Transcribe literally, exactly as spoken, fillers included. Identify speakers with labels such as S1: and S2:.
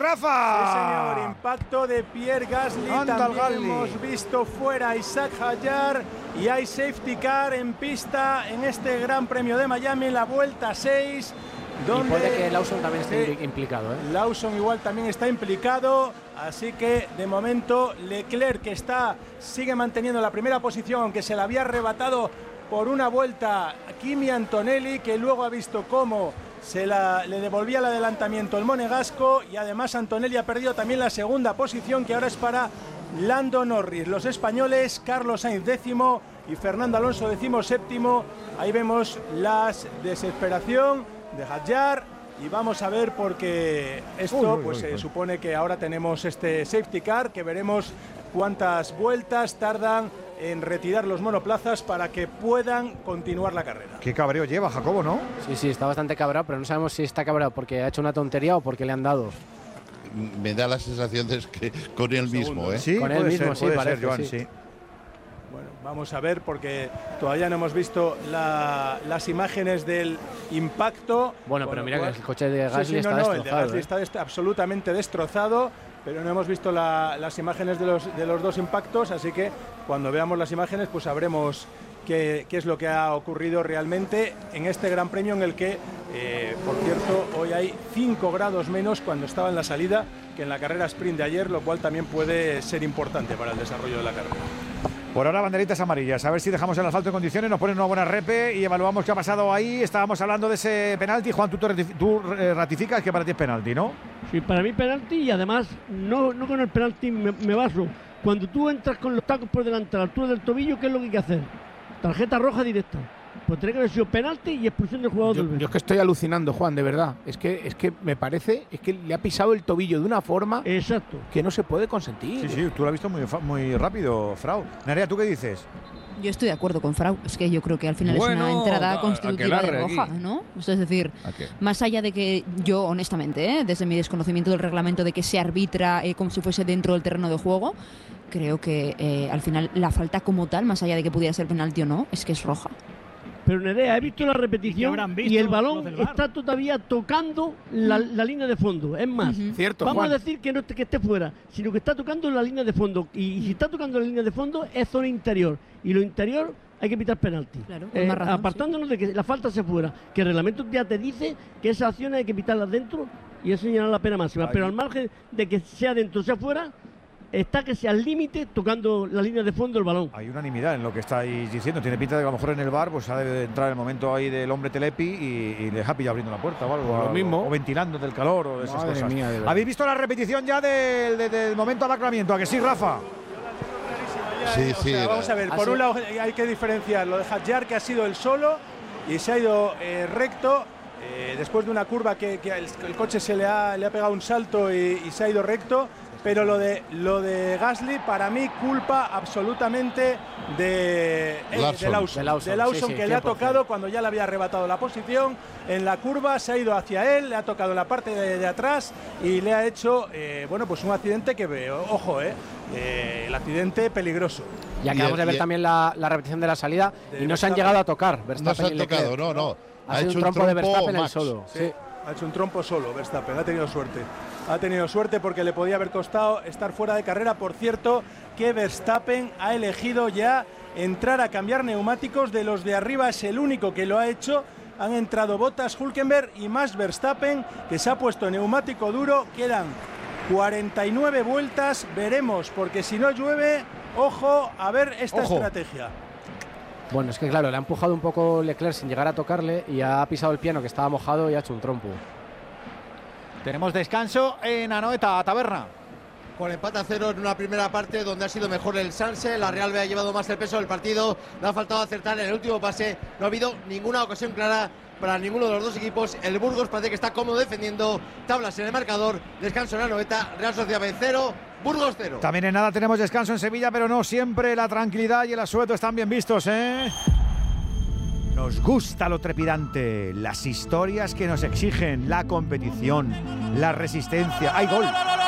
S1: Rafa.
S2: Sí, señor, impacto de Pierre Gasly.
S1: Anda,
S2: También
S1: Gasly.
S2: hemos visto fuera a Isaac Hadjar y hay safety car en pista en este Gran Premio de Miami, la vuelta seis. Donde
S3: y puede que Lawson también esté
S2: sí,
S3: implicado, ¿eh?
S2: Lawson igual también está implicado, así que de momento Leclerc, que está sigue manteniendo la primera posición, aunque se la había arrebatado por una vuelta a Kimi Antonelli, que luego ha visto cómo se la, le devolvía el adelantamiento el monegasco, y además Antonelli ha perdido también la segunda posición, que ahora es para Lando Norris. Los españoles, Carlos Sainz décimo y Fernando Alonso décimo séptimo. Ahí vemos la desesperación de Hadjar, y vamos a ver, porque esto uy, uy, pues se eh, supone que ahora tenemos este safety car, que veremos cuántas vueltas tardan en retirar los monoplazas para que puedan continuar la carrera.
S1: Qué cabreo lleva Jacobo, ¿no?
S3: Sí, sí, está bastante cabreado, pero no sabemos si está cabreado porque ha hecho una tontería o porque le han dado.
S4: Me da la sensación de que con él mismo, ¿eh?
S1: Sí,
S3: con él mismo,
S1: ser,
S3: sí, parece,
S1: ser, Joan,
S3: sí.
S1: sí.
S2: Bueno, vamos a ver, porque todavía no hemos visto la, las imágenes del impacto.
S3: Bueno, pero mira cual, que el coche de Gasly
S2: sí, sí,
S3: está
S2: no, no,
S3: destrozado.
S2: El de Gasly
S3: ¿eh?
S2: está dest absolutamente destrozado, pero no hemos visto la, las imágenes de los, de los dos impactos, así que cuando veamos las imágenes pues sabremos qué, qué es lo que ha ocurrido realmente en este Gran Premio, en el que, eh, por cierto, hoy hay cinco grados menos cuando estaba en la salida que en la carrera sprint de ayer, lo cual también puede ser importante para el desarrollo de la carrera.
S1: Por ahora banderitas amarillas, a ver si dejamos el asfalto en condiciones, nos ponen una buena repe y evaluamos qué ha pasado ahí. Estábamos hablando de ese penalti. Juan, tú, tú ratificas que para ti es penalti, ¿no?
S5: Sí, para mí penalti, y además no, no con el penalti me, me baso. Cuando tú entras con los tacos por delante a la altura del tobillo, ¿qué es lo que hay que hacer? Tarjeta roja directa. Pues tendría que haber sido penalti y expulsión del jugador
S6: yo,
S5: del
S6: yo es que estoy alucinando, Juan, de verdad. Es que, es que me parece, es que le ha pisado el tobillo de una forma
S5: exacto
S6: que no se puede consentir.
S1: Sí, sí, tú lo has visto muy, muy rápido, Frau. Nerea, ¿tú qué dices?
S7: Yo estoy de acuerdo con Frau, es que yo creo que al final bueno, es una entrada constitutiva de roja, aquí. ¿no? Es decir, más allá de que yo, honestamente, ¿eh? desde mi desconocimiento del reglamento de que se arbitra eh, como si fuese dentro del terreno de juego, creo que eh, al final la falta como tal, más allá de que pudiera ser penalti o no, es que es roja.
S5: Pero Nerea, he visto la repetición y, y el balón está todavía tocando la, la línea de fondo. Es más,
S6: uh-huh. Cierto,
S5: vamos
S6: Juan.
S5: a decir que no que esté fuera, sino que está tocando la línea de fondo. Y, y si está tocando la línea de fondo, es zona interior. Y lo interior hay que pitar penalti.
S7: Claro,
S5: eh,
S7: más razón,
S5: apartándonos
S7: sí.
S5: de que la falta se fuera. Que el reglamento ya te dice que esa acción hay que pitarla dentro y eso señala la pena máxima. Ahí. Pero al margen de que sea dentro o sea fuera, está que sea al límite tocando la línea de fondo del balón.
S1: Hay unanimidad en lo que estáis diciendo. Tiene pinta de que a lo mejor en el bar pues ha de entrar el momento ahí del hombre Telepi y, y le ha pillado abriendo la puerta o algo.
S6: Lo mismo.
S1: O, o ventilando del calor o de esas
S6: Madre
S1: cosas.
S6: Mía, de
S1: ¿Habéis visto la repetición ya del, del, del momento de aclaramiento? ¿A que sí, Rafa?
S4: Sí,
S2: o
S4: sí.
S2: sea, vamos a ver, por un lado hay que diferenciar lo de Hadjar, que ha sido el solo y se ha ido eh, recto. Eh, después de una curva que, que el, el coche se le ha, le ha pegado un salto y, y se ha ido recto. Pero lo de lo de Gasly, para mí, culpa absolutamente de, eh,
S4: Lawson.
S2: de Lawson,
S3: de Lawson,
S2: de Lawson
S3: sí, sí,
S2: que le ha tocado cuando ya le había arrebatado la posición. En la curva se ha ido hacia él, le ha tocado en la parte de, de atrás y le ha hecho, eh, bueno, pues un accidente que veo, ojo, eh, eh, el accidente peligroso.
S3: Y acabamos
S4: y el,
S3: de ver
S4: y el,
S3: también la, la repetición de la salida
S2: de
S3: y no
S2: Verstappen.
S3: se han llegado a tocar.
S4: No se han tocado, no, no.
S3: Ha,
S4: ha
S3: sido
S4: hecho
S3: un trompo,
S4: un
S3: de
S4: trompo
S3: Verstappen
S4: Max.
S3: el solo.
S2: Sí.
S3: Sí.
S2: Ha hecho un trompo solo Verstappen, ha tenido suerte. Ha tenido suerte porque le podía haber costado estar fuera de carrera. Por cierto, que Verstappen ha elegido ya entrar a cambiar neumáticos. De los de arriba es el único que lo ha hecho. Han entrado Bottas, Hülkenberg y Max Verstappen, que se ha puesto neumático duro. Quedan cuarenta y nueve vueltas, veremos, porque si no llueve, ojo a ver esta
S1: Ojo.
S2: estrategia.
S3: Bueno, es que claro, le ha empujado un poco Leclerc sin llegar a tocarle y ha pisado el piano que estaba mojado y ha hecho un trompo.
S1: Tenemos descanso en Anoeta, Taberna.
S8: Con empate a cero en una primera parte donde ha sido mejor el Sanse. La Real B ha llevado más el peso del partido. Le ha faltado acertar en el último pase. No ha habido ninguna ocasión clara para ninguno de los dos equipos. El Burgos parece que está cómodo defendiendo. Tablas en el marcador. Descanso en Anoeta. Real Sociedad B cero. Burgos cero.
S1: También en nada tenemos descanso en Sevilla, pero no siempre la tranquilidad y el asueto están bien vistos, ¿eh? Nos gusta lo trepidante, las historias que nos exigen, la competición, la resistencia. ¡Hay gol!